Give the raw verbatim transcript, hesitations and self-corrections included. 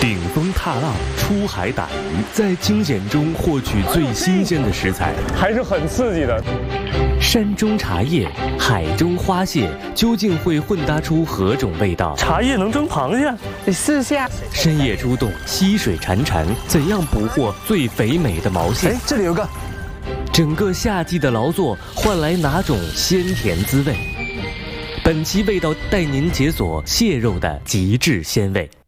顶风踏浪，出海打鱼，在惊险中获取最新鲜的食材， 还是很刺激的。 山中茶叶，海中花蟹，究竟会混搭出何种味道？ 茶叶能蒸螃蟹？ 你试下。 深夜出动，溪水潺潺，怎样捕获最肥美的毛蟹？ 哎，这里有个。 整个夏季的劳作换来哪种鲜甜滋味？本期味道带您解锁蟹肉的极致鲜味。